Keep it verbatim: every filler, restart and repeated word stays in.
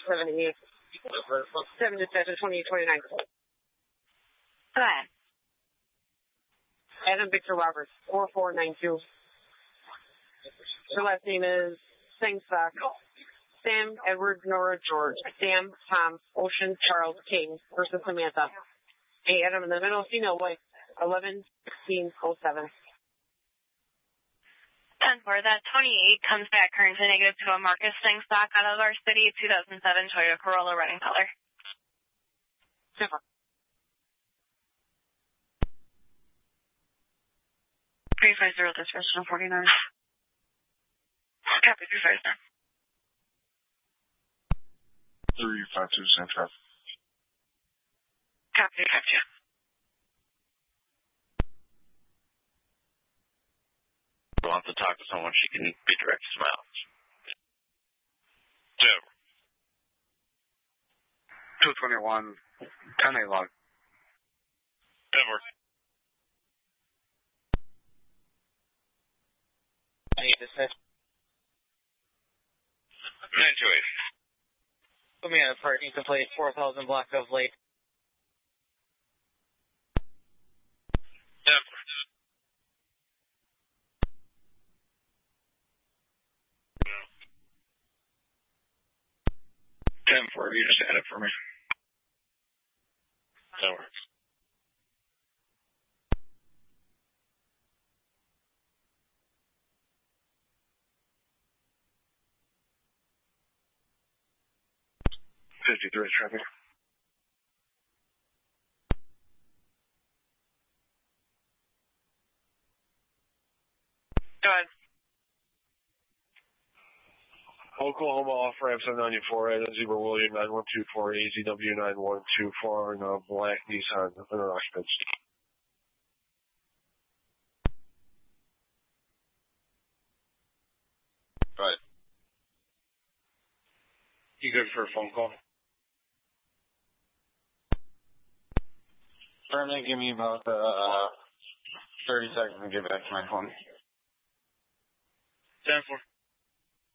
seventy-eight. seven dispatch of twenty-eight twenty-nine. Go ahead. Adam Victor Roberts, four four nine two. Her last name is Sangstock. Sam, Edward, Nora, George. Sam, Tom, Ocean, Charles, King versus Samantha. Hey, Adam in the middle, female white, eleven sixteen oh seven. ten four, that twenty-eight comes back currently negative to a Marcus Sangstock out of our city, two thousand seven Toyota Corolla running color. Super. three five zero, dispatch on forty-nine. Copy, three five zero. three five two, same traffic. Copy, three five two. Wants to talk to someone, she can be directed to my office. Two. two twenty-one, ten eight log. Denver. I need dispatch. nine two eight. Put me on a parking complete, four thousand block of late. Denver. ten four, you just add it for me. That works. fifty-three traffic. Go ahead. Oklahoma off-ramp seven ninety-four, Adam Zebra William nine one two four, A Z W nine one two four, and a black Nissan under occupants. Right. You good for a phone call? Permanent, give me about uh, thirty seconds to get back to my phone. ten four.